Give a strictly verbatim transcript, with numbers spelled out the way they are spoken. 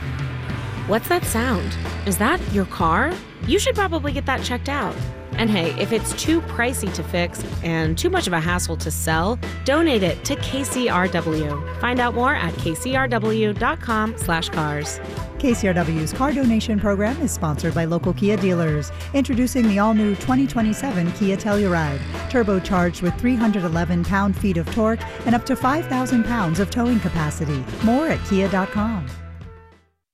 What's that sound? Is that your car? You should probably get that checked out. And hey, if it's too pricey to fix and too much of a hassle to sell, donate it to K C R W. Find out more at k c r w dot com slash cars. K C R W's car donation program is sponsored by local Kia dealers. Introducing the all-new twenty twenty-seven Kia Telluride, turbocharged with three hundred eleven pound-feet of torque and up to five thousand pounds of towing capacity. More at kia dot com.